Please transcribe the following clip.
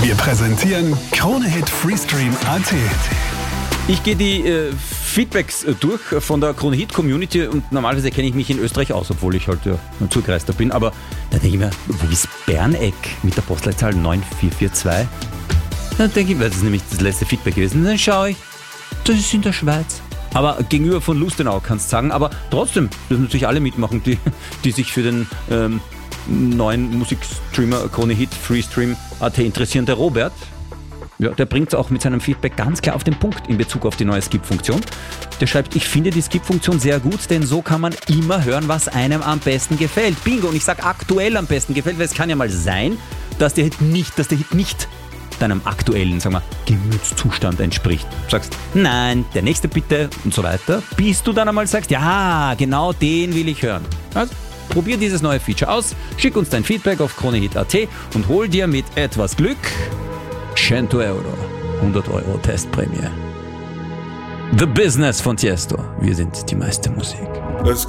Wir präsentieren Krone-Hit Freestream.at. Ich gehe die Feedbacks durch von der Krone-Hit-Community und normalerweise kenne ich mich in Österreich aus, obwohl ich halt ein Zugereister bin. Aber da denke ich mir, wo ist Berneck mit der Postleitzahl 9442? Da denke ich mir, das ist nämlich das letzte Feedback gewesen. Dann schaue ich, das ist in der Schweiz. Aber gegenüber von Lustenau kannst du sagen. Aber trotzdem dürfen natürlich alle mitmachen, die sich für den neuen Musikstreamer Krone-Hit Freestream.at interessieren. Der Robert, ja, der bringt es auch mit seinem Feedback ganz klar auf den Punkt in Bezug auf die neue Skip-Funktion. Der schreibt, ich finde die Skip-Funktion sehr gut, denn so kann man immer hören, was einem am besten gefällt. Bingo, und ich sage aktuell am besten gefällt, weil es kann ja mal sein, dass der Hit nicht deinem aktuellen, sagen wir, Gemütszustand entspricht. Du sagst, nein, der nächste bitte und so weiter, bis du dann einmal sagst, ja, genau den will ich hören. Also, probier dieses neue Feature aus, schick uns dein Feedback auf kronehit.at und hol dir mit etwas Glück 100 Euro, 100 Euro Testprämie. The Business von Tiesto. Wir sind die meiste Musik.